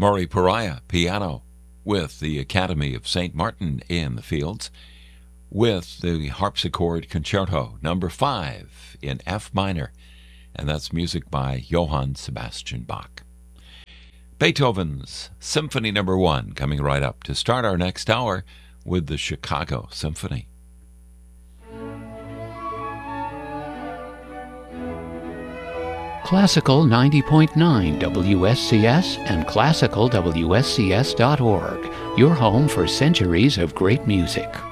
Maury Pariah, piano, with the Academy of St. Martin in the fields, with the harpsichord concerto number 5 in F minor, and that's music by Johann Sebastian Bach. Beethoven's Symphony number 1 coming right up to start our next hour with the Chicago Symphony. Classical 90.9 WSCS and classicalwscs.org, your home for centuries of great music.